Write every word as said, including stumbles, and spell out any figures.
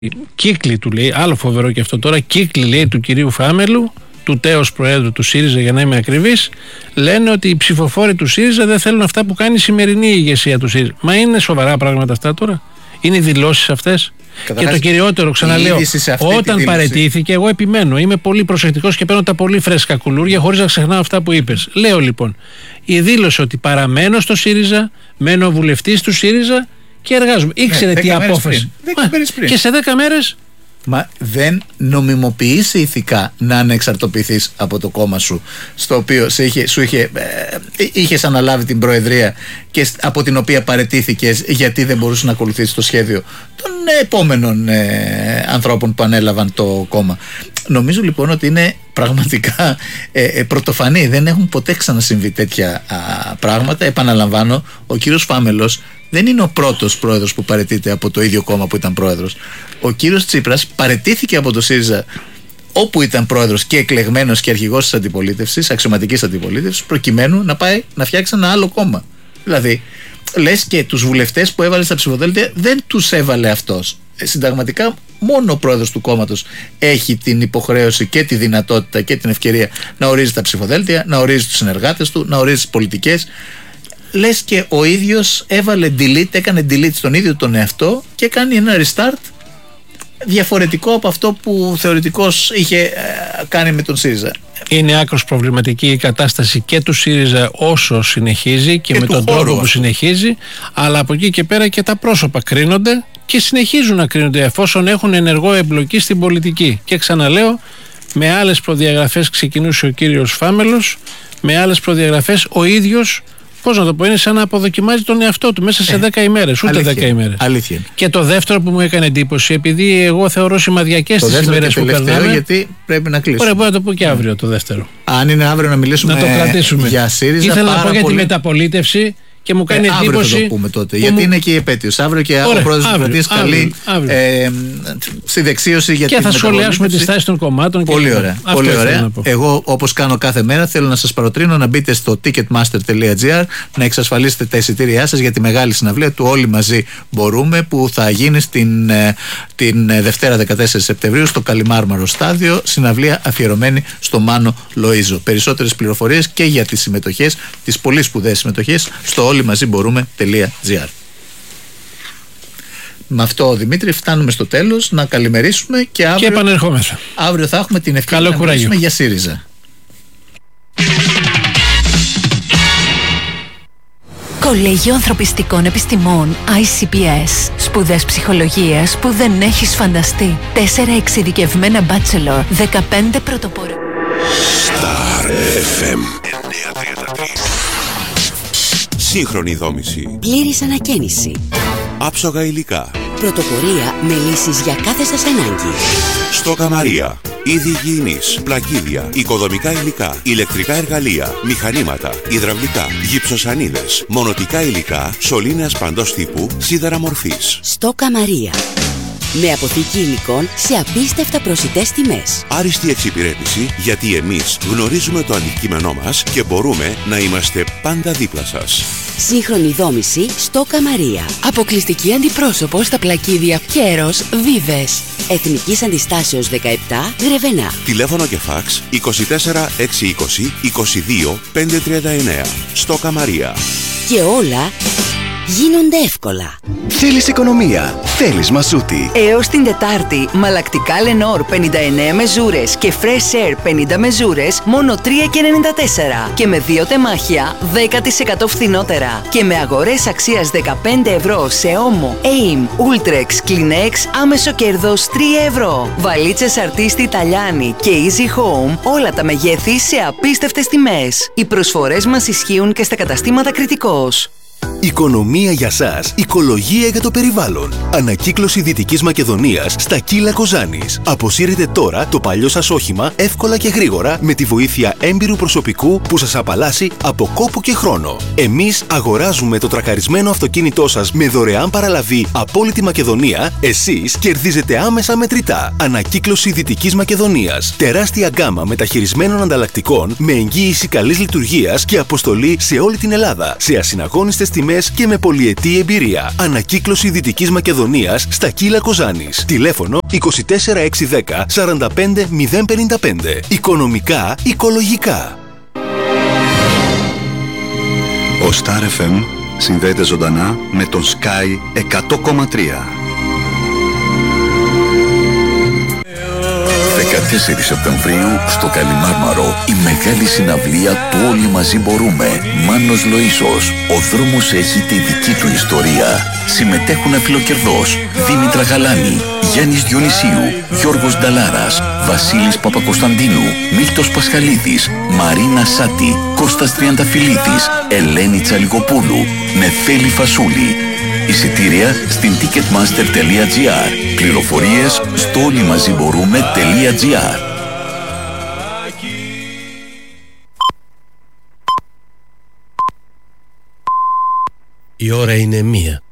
κύκλοι του λέει, άλλο φοβερό και αυτό τώρα, κύκλοι λέει του κυρίου Φάμελου, του τέος Προέδρου του ΣΥΡΙΖΑ για να είμαι ακριβής, λένε ότι οι ψηφοφόροι του ΣΥΡΙΖΑ δεν θέλουν αυτά που κάνει η σημερινή ηγεσία του ΣΥΡΙΖΑ. Μα είναι σοβαρά πράγματα αυτά τώρα? Είναι οι δηλώσεις αυτές? Και το κυριότερο, ξαναλέω, όταν παραιτήθηκε, εγώ επιμένω, είμαι πολύ προσεκτικός και παίρνω τα πολύ φρέσκα κουλούρια χωρίς να ξεχνάω αυτά που είπες. Λέω λοιπόν, η δήλωση ότι παραμένω στο ΣΥΡΙΖΑ, μένω βουλευτής του ΣΥΡΙΖΑ και εργάζομαι. Ήξερε ναι, τι απόφαση. Πριν. Και σε δέκα μέρες. Μα δεν νομιμοποιείς ηθικά να ανεξαρτοποιηθείς από το κόμμα σου, στο οποίο σε είχε, σου είχε, ε, είχες αναλάβει την προεδρία και από την οποία παραιτήθηκες γιατί δεν μπορούσε να ακολουθήσεις το σχέδιο των επόμενων ε, ανθρώπων που ανέλαβαν το κόμμα. Νομίζω λοιπόν ότι είναι πραγματικά ε, ε, πρωτοφανή. Δεν έχουν ποτέ ξανασυμβεί τέτοια α, πράγματα. Επαναλαμβάνω, ο κύριος Φάμελος δεν είναι ο πρώτος πρόεδρος που παραιτείται από το ίδιο κόμμα που ήταν πρόεδρος. Ο κύριος Τσίπρας παραιτήθηκε από το ΣΥΡΙΖΑ όπου ήταν πρόεδρος και εκλεγμένος και αρχηγός της αντιπολίτευσης, αξιωματικής αντιπολίτευσης, προκειμένου να πάει να φτιάξει ένα άλλο κόμμα. Δηλαδή, λες και τους βουλευτές που έβαλε στα ψηφοδέλτια δεν τους έβαλε αυτός. Συνταγματικά μόνο ο πρόεδρος του κόμματος έχει την υποχρέωση και τη δυνατότητα και την ευκαιρία να ορίζει τα ψηφοδέλτια, να ορίζει τους συνεργάτες του, να ορίζει τις πολιτικές. Λες και ο ίδιος έβαλε delete, έκανε delete στον ίδιο τον εαυτό και κάνει ένα restart διαφορετικό από αυτό που θεωρητικώς είχε ε, κάνει με τον ΣΥΡΙΖΑ. Είναι άκρως προβληματική η κατάσταση και του ΣΥΡΙΖΑ όσο συνεχίζει και, και με τον τρόπο που συνεχίζει, αλλά από εκεί και πέρα και τα πρόσωπα κρίνονται και συνεχίζουν να κρίνονται εφόσον έχουν ενεργό εμπλοκή στην πολιτική. Και ξαναλέω, με άλλες προδιαγραφές ξεκινούσε ο κύριος Φάμελος, με άλλες προδιαγραφές ο ίδιος, πώς να το πω, είναι σαν να αποδοκιμάζει τον εαυτό του μέσα σε δέκα ημέρες, ούτε δέκα ημέρες. Αλήθεια. Και το δεύτερο που μου έκανε εντύπωση, επειδή εγώ θεωρώ σημαδιακές τις ημέρες που περνάμε. Γιατί πρέπει να κλείσουμε. Ωραία, μπορώ να το πω και αύριο το δεύτερο. Αν είναι αύριο να μιλήσουμε να το κρατήσουμε. Για ΣΥΡΙΖΑ. Ήθελα να πω για πολύ... τη μεταπολίτευση. Και μου κάνει ε, εντύπωση. Αύριο θα το πούμε τότε. Γιατί μου... είναι και η επέτειος. Αύριο και Ωραία, ο πρόεδρος της Δημοκρατίας καλεί ε, στη δεξίωση για και την θα σχολιάσουμε τις θέσεις των κομμάτων. Πολύ και ωραία. Πολύ ωραία. Εγώ, όπως κάνω κάθε μέρα, θέλω να σας παροτρύνω να μπείτε στο ticketmaster τελεία gr, να εξασφαλίσετε τα εισιτήριά σας για τη μεγάλη συναυλία του Όλοι Μαζί Μπορούμε, που θα γίνει στην, την Δευτέρα δεκατέσσερις Σεπτεμβρίου στο Καλιμάρμαρο Στάδιο. Συναυλία αφιερωμένη στο Μάνο Λοΐζο. Περισσότερες πληροφορίες και για τις συμμετοχές, τις πολύ σπουδαίες συμμετοχές, στο όλοι μαζί μπορούμε τελεία gr. Με αυτό, Δημήτρη, φτάνουμε στο τέλος. Να καλημερίσουμε και αύριο, και επανερχόμεθα. Αύριο θα έχουμε την ευκαιρία να μιλήσουμε για ΣΥΡΙΖΑ. Κολέγιο Ανθρωπιστικών Επιστημών άι σι πι ες. Σπουδές ψυχολογίας που δεν έχεις φανταστεί. Τέσσερα εξειδικευμένα bachelor, δεκαπέντε πρωτοπόρο. Star εφ εμ εννιακόσια τριάντα τρία. Σύγχρονη δόμηση. Πλήρης ανακαίνιση. Άψογα υλικά. Πρωτοπορία με λύσεις για κάθε σας ανάγκη. Στόκα Μαρία. Είδη υγιεινής, πλακίδια, οικοδομικά υλικά, ηλεκτρικά εργαλεία, μηχανήματα, υδραυλικά, γυψοσανίδες, μονοτικά υλικά, σωλήνες παντός τύπου, σίδερα μορφής. Στόκα Μαρία. Με αποθήκη υλικών σε απίστευτα προσιτές τιμές. Άριστη εξυπηρέτηση, γιατί εμείς γνωρίζουμε το αντικείμενό μας και μπορούμε να είμαστε πάντα δίπλα σας. Σύγχρονη δόμηση Στόκα Μαρία. Αποκλειστική αντιπρόσωπο στα πλακίδια Κέρος Βίβες. Εθνικής Αντιστάσεως δεκαεπτά, Γρεβενά. Τηλέφωνο και φάξ είκοσι τέσσερα εξακόσια είκοσι είκοσι δύο πεντακόσια τριάντα εννέα. Στόκα Μαρία. Και όλα γίνονται εύκολα. Θέλεις οικονομία, θέλεις Μασούτη. Έως την Τετάρτη, μαλακτικά Lenor πενήντα εννέα μεζούρες και Fresh Air πενήντα μεζούρες μόνο τρία και ενενήντα τέσσερα. Και με δύο τεμάχια δέκα τοις εκατό φθηνότερα. Και με αγορές αξίας δεκαπέντε ευρώ σε Omo, Aim, Ultrex, Kleenex, άμεσο κέρδος τρία ευρώ. Βαλίτσες Αρτίστη Ιταλιάνη και Easy Home, όλα τα μεγέθη σε απίστευτες τιμές. Οι προσφορές μας ισχύουν και στα καταστήματα Κρητικός. Οικονομία για σας, οικολογία για το περιβάλλον. Ανακύκλωση Δυτικής Μακεδονίας στα Κύλα Κοζάνης. Αποσύρετε τώρα το παλιό σας όχημα εύκολα και γρήγορα με τη βοήθεια έμπειρου προσωπικού που σας απαλλάσσει από κόπο και χρόνο. Εμείς αγοράζουμε το τρακαρισμένο αυτοκίνητό σας με δωρεάν παραλαβή από όλη τη Μακεδονία. Εσείς κερδίζετε άμεσα μετρητά. Ανακύκλωση Δυτικής Μακεδονίας. Τεράστια γκάμα μεταχειρισμένων ανταλλακτικών με εγγύηση καλής λειτουργίας και αποστολή σε όλη την Ελλάδα. Σε ασυναγώνιστες τιμές τιμές και με πολυετή εμπειρία. Ανακύκλωση Δυτικής Μακεδονίας στα Κύλα Κοζάνης. Τηλέφωνο είκοσι τέσσερα έξι δέκα σαράντα πέντε μηδέν πενήντα πέντε. Οικονομικά, οικολογικά. Ο Star εφ εμ συνδέεται ζωντανά με τον Sky εκατό κόμμα τρία. δεκατέσσερις Σεπτεμβρίου στο Καλιμάρμαρο η μεγάλη συναυλία του Όλοι Μαζί Μπορούμε. Μάνος Λοΐσος. Ο δρόμος έχει τη δική του ιστορία. Συμμετέχουν αφιλοκερδός Δήμητρα Γαλάνη, Γιάννης Διονυσίου, Γιώργος Νταλάρας, Βασίλης Παπακοσταντίνου, Μίλτος Πασχαλίδης, Μαρίνα Σάτη, Κώστας Τριανταφυλλίδης, Ελένη Τσαλικοπούλου, Νεφέλη Φασούλη. Εισιτήρια στην ticketmaster τελεία gr. Πληροφορίες στο όλοιμαζιμπορούμε τελεία gr. Η ώρα είναι μία.